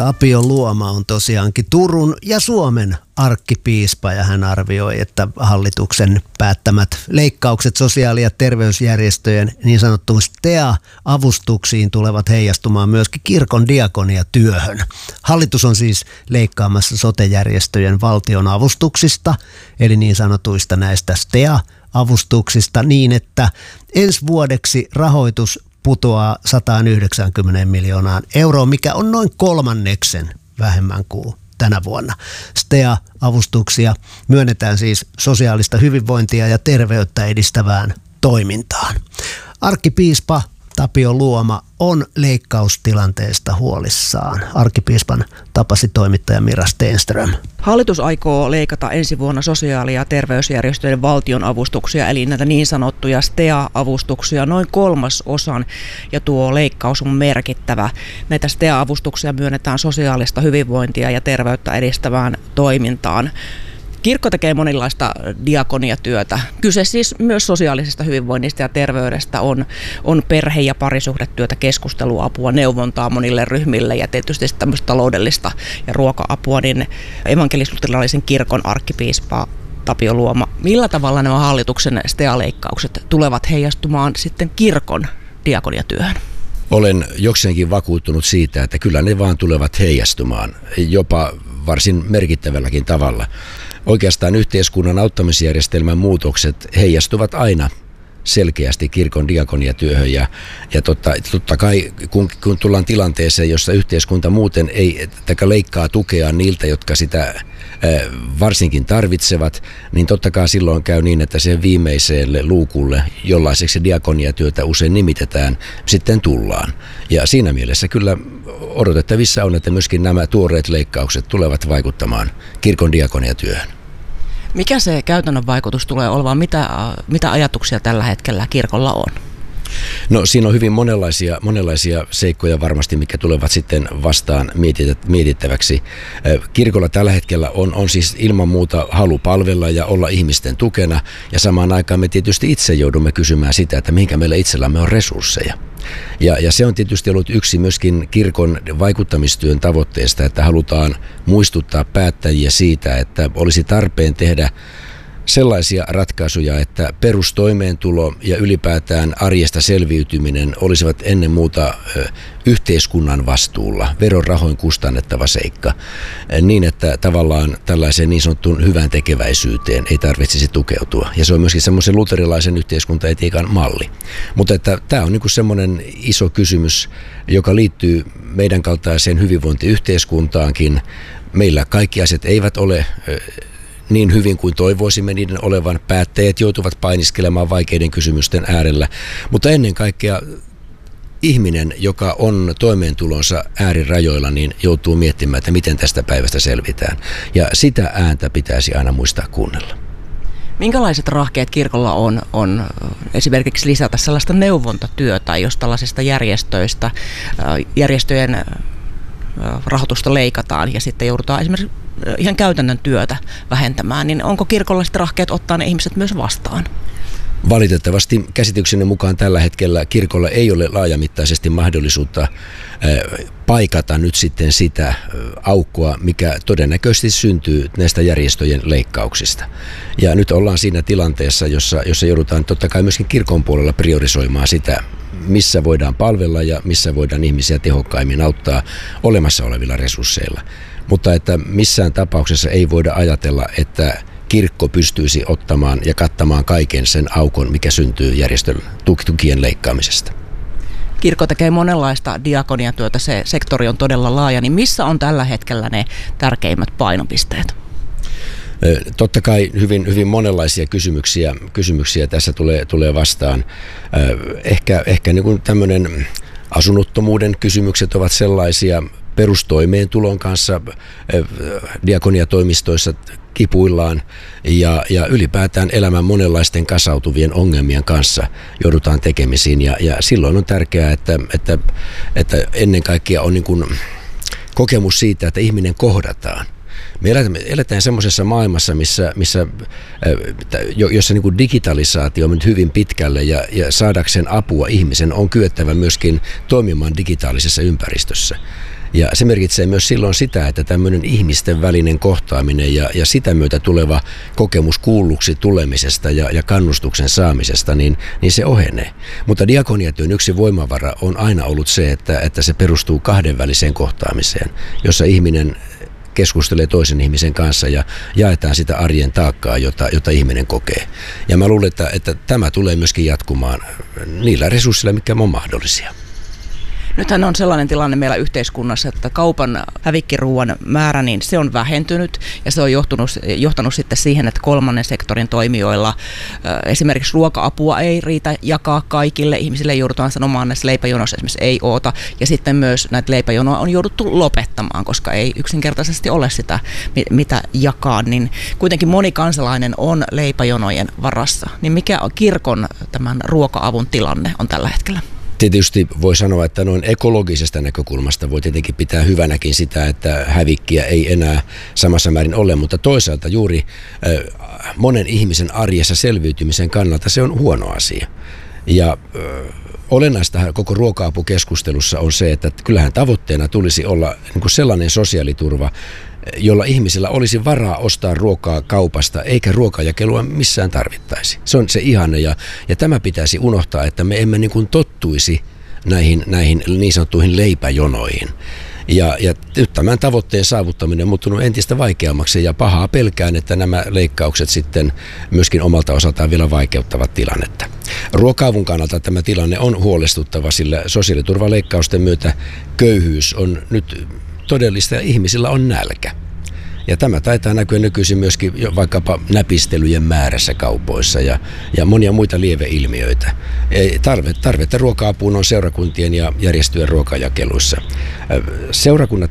Tapio Luoma on tosiaankin Turun ja Suomen arkkipiispa ja hän arvioi, että hallituksen päättämät leikkaukset sosiaali- ja terveysjärjestöjen niin sanottuun STEA-avustuksiin tulevat heijastumaan myöskin kirkon diakoniatyöhön. Hallitus on siis leikkaamassa sote-järjestöjen valtionavustuksista, eli niin sanotuista näistä STEA-avustuksista niin, että ensi vuodeksi rahoitus putoaa 190 miljoonaan euroon, mikä on noin kolmanneksen vähemmän kuin tänä vuonna. STEA-avustuksia myönnetään siis sosiaalista hyvinvointia ja terveyttä edistävään toimintaan. Arkkipiispa Tapio Luoma on leikkaustilanteesta huolissaan. Arkkipiispan tapasi toimittaja Mira Stenström. Hallitus aikoo leikata ensi vuonna sosiaali- ja terveysjärjestöjen valtionavustuksia, eli näitä niin sanottuja STEA-avustuksia noin 1/3, ja tuo leikkaus on merkittävä. Näitä STEA-avustuksia myönnetään sosiaalista hyvinvointia ja terveyttä edistävään toimintaan. Kirkko tekee monenlaista diakoniatyötä. Kyse siis myös sosiaalisesta hyvinvoinnista ja terveydestä on perhe- ja parisuhdetyötä, keskusteluapua, neuvontaa monille ryhmille ja tietysti tämmöistä taloudellista ja ruoka-apua. Niin evankelis-luterilaisen kirkon arkkipiispa Tapio Luoma, millä tavalla nämä hallituksen STEA-leikkaukset tulevat heijastumaan sitten kirkon diakoniatyöhön? Olen jokseenkin vakuuttunut siitä, että kyllä ne vaan tulevat heijastumaan, jopa varsin merkittävälläkin tavalla. Oikeastaan yhteiskunnan auttamisjärjestelmän muutokset heijastuvat aina selkeästi kirkon diakoniatyöhön ja totta kai kun tullaan tilanteeseen, jossa yhteiskunta muuten ei leikkaa tukea niiltä, jotka sitä varsinkin tarvitsevat, niin totta kai silloin käy niin, että sen viimeiselle luukulle, jollaiseksi diakoniatyötä usein nimitetään, sitten tullaan. Ja siinä mielessä kyllä odotettavissa on, että myöskin nämä tuoreet leikkaukset tulevat vaikuttamaan kirkon diakoniatyöhön. Mikä se käytännön vaikutus tulee olemaan? Mitä ajatuksia tällä hetkellä kirkolla on? No siinä on hyvin monenlaisia seikkoja varmasti, mitkä tulevat sitten vastaan mietittäväksi. Kirkolla tällä hetkellä on siis ilman muuta halu palvella ja olla ihmisten tukena, ja samaan aikaan me tietysti itse joudumme kysymään sitä, että mihinkä meillä itsellämme on resursseja. Ja se on tietysti ollut yksi myöskin kirkon vaikuttamistyön tavoitteesta, että halutaan muistuttaa päättäjiä siitä, että olisi tarpeen tehdä sellaisia ratkaisuja, että perustoimeentulo ja ylipäätään arjesta selviytyminen olisivat ennen muuta yhteiskunnan vastuulla, verorahoin kustannettava seikka, niin että tavallaan tällaiseen niin sanottuun hyvän tekeväisyyteen ei tarvitsisi tukeutua. Ja se on myöskin semmoisen luterilaisen yhteiskuntaetiikan malli. Mutta että tämä on niin kuin semmoinen iso kysymys, joka liittyy meidän kaltaiseen hyvinvointiyhteiskuntaankin. Meillä kaikki asiat eivät ole niin hyvin kuin toivoisimme niiden olevan. Päättäjät joutuvat painiskelemaan vaikeiden kysymysten äärellä, mutta ennen kaikkea ihminen, joka on toimeentulonsa äärirajoilla, niin joutuu miettimään, että miten tästä päivästä selvitään. Ja sitä ääntä pitäisi aina muistaa kuunnella. Minkälaiset rahkeet kirkolla on esimerkiksi lisätä sellaista neuvontatyötä, jos tällaisista järjestöjen rahoitusta leikataan ja sitten joudutaan esimerkiksi ihan käytännön työtä vähentämään, niin onko kirkolla sitten rahkeet ottaa ne ihmiset myös vastaan? Valitettavasti käsitykseni mukaan tällä hetkellä kirkolla ei ole laajamittaisesti mahdollisuutta paikata nyt sitten sitä aukkoa, mikä todennäköisesti syntyy näistä järjestöjen leikkauksista. Ja nyt ollaan siinä tilanteessa, jossa joudutaan totta kai myöskin kirkon puolella priorisoimaan sitä, missä voidaan palvella ja missä voidaan ihmisiä tehokkaimmin auttaa olemassa olevilla resursseilla. Mutta että missään tapauksessa ei voida ajatella, että kirkko pystyisi ottamaan ja kattamaan kaiken sen aukon, mikä syntyy järjestön tukien leikkaamisesta. Kirkko tekee monenlaista diakoniatyötä, se sektori on todella laaja, niin missä on tällä hetkellä ne tärkeimmät painopisteet? Totta kai hyvin monenlaisia kysymyksiä tässä tulee vastaan. Ehkä niin kuin tämmöinen asunnottomuuden kysymykset ovat sellaisia. Perustoimeentulon kanssa diakoniatoimistoissa kipuillaan ja ylipäätään elämän monenlaisten kasautuvien ongelmien kanssa joudutaan tekemisiin. Ja silloin on tärkeää, että ennen kaikkea on niin kuin kokemus siitä, että ihminen kohdataan. Me eletään semmoisessa maailmassa, jossa niin kuin digitalisaatio on nyt hyvin pitkälle ja saadakseen apua ihmisen on kyettävä myöskin toimimaan digitaalisessa ympäristössä. Ja se merkitsee myös silloin sitä, että tämmöinen ihmisten välinen kohtaaminen ja sitä myötä tuleva kokemus kuulluksi tulemisesta ja kannustuksen saamisesta, niin se ohenee. Mutta diakoniatyön yksi voimavara on aina ollut se, että se perustuu kahdenväliseen kohtaamiseen, jossa ihminen keskustelee toisen ihmisen kanssa ja jaetaan sitä arjen taakkaa, jota ihminen kokee. Ja mä luulen, että tämä tulee myöskin jatkumaan niillä resursseilla, mitkä on mahdollisia. Nythän on sellainen tilanne meillä yhteiskunnassa, että kaupan hävikkiruuan määrä, niin se on vähentynyt ja se on johtanut sitten siihen, että kolmannen sektorin toimijoilla esimerkiksi ruoka-apua ei riitä jakaa kaikille. Ihmisille joudutaan sanomaan, että leipäjonossa esimerkiksi ei oota ja sitten myös näitä leipäjonoja on jouduttu lopettamaan, koska ei yksinkertaisesti ole sitä, mitä jakaa. Niin kuitenkin moni kansalainen on leipäjonojen varassa. Niin mikä on kirkon tämän ruoka-avun tilanne on tällä hetkellä? Tietysti voi sanoa, että noin ekologisesta näkökulmasta voi tietenkin pitää hyvänäkin sitä, että hävikkiä ei enää samassa määrin ole, mutta toisaalta juuri monen ihmisen arjessa selviytymisen kannalta se on huono asia. Ja olennaista koko ruoka-apukeskustelussa on se, että kyllähän tavoitteena tulisi olla niin kuin sellainen sosiaaliturva, jolla ihmisillä olisi varaa ostaa ruokaa kaupasta, eikä ruokajakelua missään tarvittaisi. Se on se ihanne ja tämä pitäisi unohtaa, että me emme niin kuin tottuisi näihin niin sanottuihin leipäjonoihin. Ja nyt tämän tavoitteen saavuttaminen on muuttunut entistä vaikeammaksi ja pahaa pelkään, että nämä leikkaukset sitten myöskin omalta osaltaan vielä vaikeuttavat tilannetta. Ruoka-avun kannalta tämä tilanne on huolestuttava, sillä sosiaaliturvaleikkausten myötä köyhyys on nyt todellista ja ihmisillä on nälkä. Ja tämä taitaa näkyä nykyisin myöskin vaikkapa näpistelyjen määrässä kaupoissa ja monia muita lieveilmiöitä. Tarvetta ruoka-apuun on seurakuntien ja järjestöjen ruokajakeluissa. Seurakunnat